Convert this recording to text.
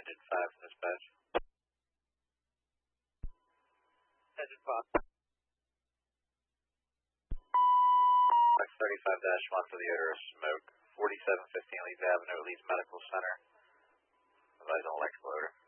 Engine 5 from dispatch. Engine 5. Box 35-1 for the odor of smoke. 4715 Leeds Avenue, Leeds Medical Center. Advise on electrical odor.